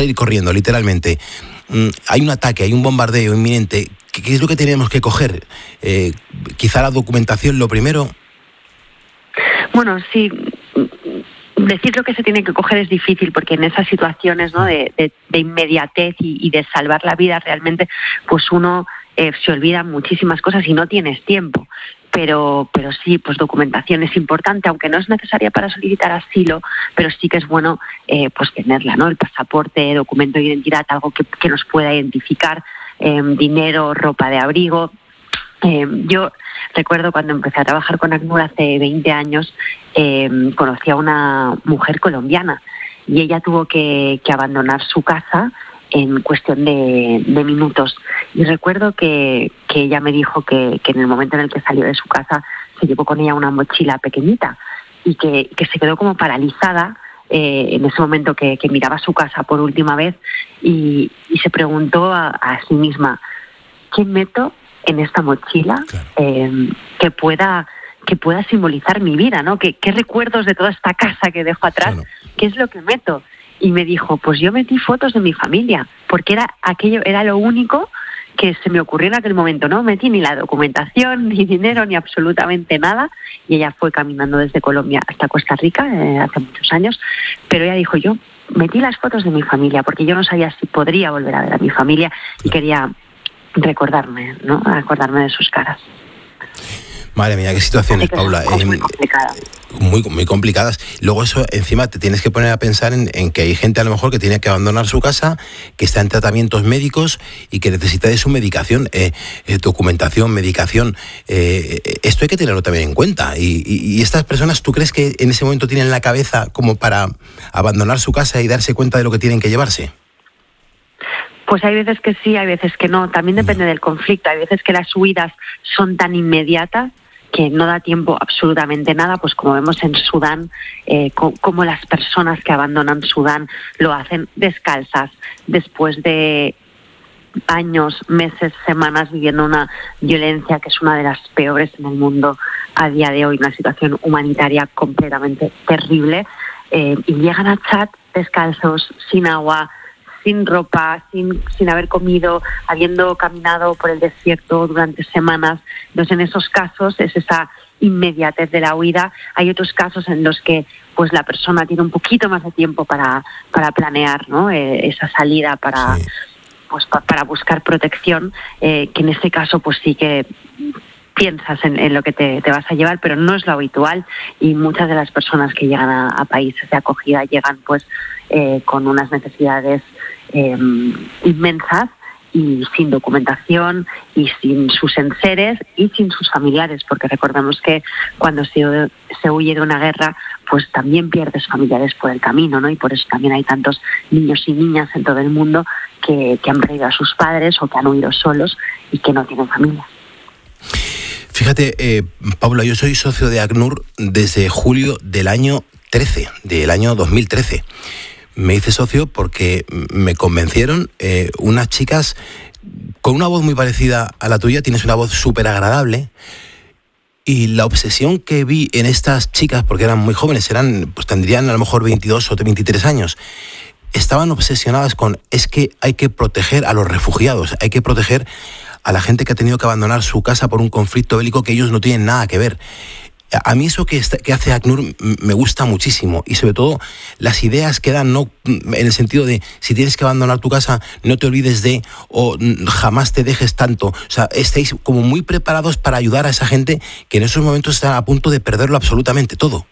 salir corriendo, literalmente. Hay un ataque, hay un bombardeo inminente. ¿Qué es lo que tenemos que coger? Quizá la documentación lo primero. Bueno, sí. Decir lo que se tiene que coger es difícil porque en esas situaciones, ¿no?, de inmediatez y de salvar la vida realmente, pues uno se olvida muchísimas cosas y no tienes tiempo. Pero sí, pues documentación es importante, aunque no es necesaria para solicitar asilo, pero sí que es bueno pues tenerla, ¿no? El pasaporte, documento de identidad, algo que nos pueda identificar, dinero, ropa de abrigo. Yo recuerdo cuando empecé a trabajar con ACNUR hace 20 años, conocí a una mujer colombiana y ella tuvo que abandonar su casa en cuestión de minutos. Y recuerdo que ella me dijo que en el momento en el que salió de su casa se llevó con ella una mochila pequeñita y que se quedó como paralizada en ese momento que miraba su casa por última vez y se preguntó a sí misma, ¿qué meto en esta mochila que pueda simbolizar mi vida, ¿no? ¿Qué recuerdos de toda esta casa que dejo atrás? Claro. ¿Qué es lo que meto? Y me dijo, pues yo metí fotos de mi familia, porque era lo único que se me ocurrió en aquel momento. No metí ni la documentación, ni dinero, ni absolutamente nada. Y ella fue caminando desde Colombia hasta Costa Rica hace muchos años. Pero ella dijo, yo metí las fotos de mi familia, porque yo no sabía si podría volver a ver a mi familia y quería recordarme, ¿no? Acordarme de sus caras. Madre mía, qué situaciones, Paula. Muy complicadas. Muy complicadas. Luego eso, encima, te tienes que poner a pensar en que hay gente a lo mejor que tiene que abandonar su casa, que está en tratamientos médicos y que necesita de su medicación, documentación, medicación. Esto hay que tenerlo también en cuenta. Y estas personas, ¿tú crees que en ese momento tienen la cabeza como para abandonar su casa y darse cuenta de lo que tienen que llevarse? Pues hay veces que sí, hay veces que no. También depende del conflicto. Hay veces que las huidas son tan inmediatas que no da tiempo absolutamente nada, pues como vemos en Sudán, como las personas que abandonan Sudán lo hacen descalzas, después de años, meses, semanas viviendo una violencia que es una de las peores en el mundo a día de hoy, una situación humanitaria completamente terrible, y llegan a Chad descalzos, sin agua, sin ropa, sin haber comido, habiendo caminado por el desierto durante semanas. Entonces, en esos casos es esa inmediatez de la huida. Hay otros casos en los que pues la persona tiene un poquito más de tiempo para planear, ¿no? Esa salida para buscar protección, que en este caso pues sí que piensas en lo que te vas a llevar, pero no es lo habitual, y muchas de las personas que llegan a países de acogida llegan pues con unas necesidades inmensas y sin documentación y sin sus enseres y sin sus familiares, porque recordemos que cuando se huye de una guerra pues también pierdes familiares por el camino, ¿no? Y por eso también hay tantos niños y niñas en todo el mundo que han perdido a sus padres o que han huido solos y que no tienen familia. Fíjate, Paula, yo soy socio de ACNUR desde julio del año 2013. Me hice socio porque me convencieron unas chicas con una voz muy parecida a la tuya. Tienes una voz súper agradable. Y la obsesión que vi en estas chicas, porque eran muy jóvenes, pues tendrían a lo mejor 22 o 23 años, estaban obsesionadas con, es que hay que proteger a los refugiados, hay que proteger a la gente que ha tenido que abandonar su casa por un conflicto bélico que ellos no tienen nada que ver. A mí eso que hace ACNUR me gusta muchísimo, y sobre todo las ideas que dan, no en el sentido de si tienes que abandonar tu casa no te olvides de, o jamás te dejes tanto. O sea, estáis como muy preparados para ayudar a esa gente que en esos momentos está a punto de perderlo absolutamente todo.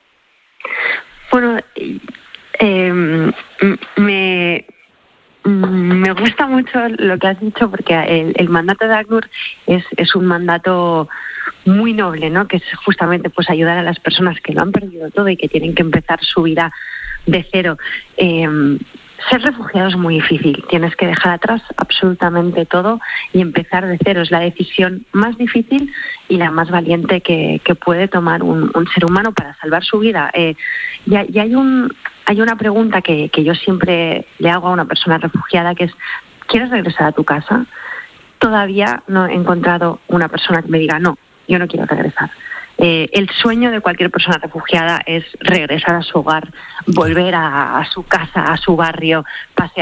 Bueno, me gusta mucho lo que has dicho, porque el mandato de ACNUR es un mandato muy noble, ¿no? Que es justamente pues ayudar a las personas que lo han perdido todo y que tienen que empezar su vida de cero. Ser refugiado es muy difícil, tienes que dejar atrás absolutamente todo y empezar de cero. Es la decisión más difícil y la más valiente que puede tomar un ser humano para salvar su vida. Y hay una pregunta que yo siempre le hago a una persona refugiada, que es: ¿quieres regresar a tu casa? Todavía no he encontrado una persona que me diga no, yo no quiero regresar. El sueño de cualquier persona refugiada es regresar a su hogar, volver a su casa, a su barrio, pasear